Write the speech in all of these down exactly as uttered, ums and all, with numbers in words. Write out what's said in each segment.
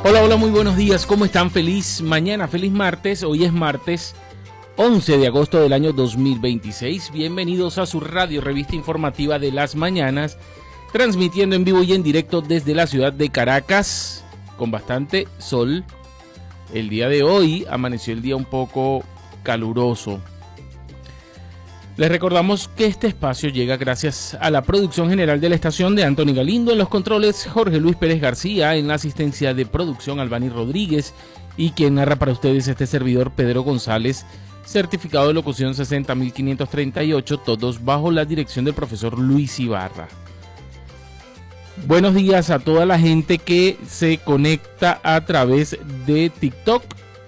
Hola, hola, muy buenos días, ¿cómo están? Feliz mañana, feliz martes, hoy es martes once de agosto del año dos mil veintiséis. Bienvenidos a su radio revista informativa de las mañanas, transmitiendo en vivo y en directo desde la ciudad de Caracas, con bastante sol. El día de hoy amaneció el día un poco caluroso. Les recordamos que este espacio llega gracias a la producción general de la estación de Anthony Galindo, en los controles Jorge Luis Pérez García, en la asistencia de producción Albany Rodríguez y quien narra para ustedes este servidor Pedro González, certificado de locución sesenta mil quinientos treinta y ocho, todos bajo la dirección del profesor Luis Ibarra. Buenos días a toda la gente que se conecta a través de TikTok,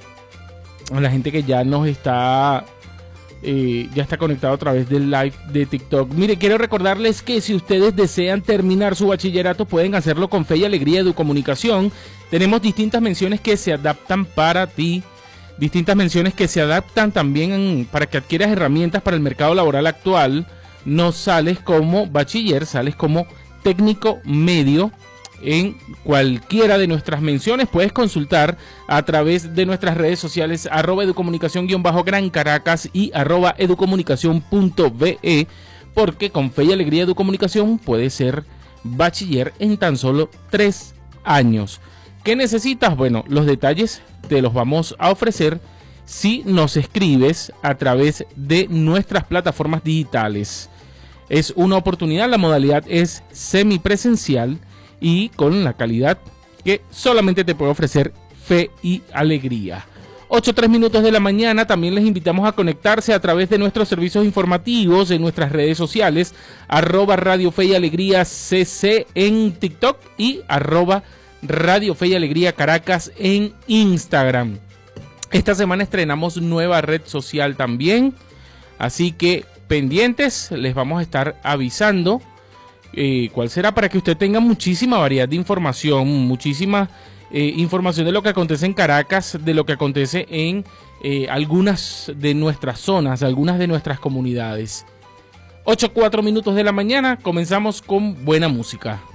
a la gente que ya nos está... Eh, ya está conectado a través del live de TikTok. Mire, quiero recordarles que si ustedes desean terminar su bachillerato, pueden hacerlo con Fe y Alegría Educomunicación. Tenemos distintas menciones que se adaptan para ti, distintas menciones que se adaptan también para que adquieras herramientas para el mercado laboral actual. No sales como bachiller, sales como técnico medio. En cualquiera de nuestras menciones puedes consultar a través de nuestras redes sociales arroba educomunicación-gran Caracas y arroba educomunicación.ve, porque con Fe y Alegría Educomunicación puedes ser bachiller en tan solo tres años. ¿Qué necesitas? Bueno, los detalles te los vamos a ofrecer si nos escribes a través de nuestras plataformas digitales. Es una oportunidad, la modalidad es semipresencial y con la calidad que solamente te puede ofrecer Fe y Alegría. ocho tres minutos de la mañana. También les invitamos a conectarse a través de nuestros servicios informativos en nuestras redes sociales, arroba Radio Fe y Alegría C C en TikTok y arroba Radio Fe y Alegría Caracas en Instagram. Esta semana estrenamos nueva red social también, así que pendientes, les vamos a estar avisando Eh, cuál será, para que usted tenga muchísima variedad de información, muchísima eh, información de lo que acontece en Caracas, de lo que acontece en eh, algunas de nuestras zonas, algunas de nuestras comunidades. ocho cuatro minutos de la mañana, comenzamos con buena música.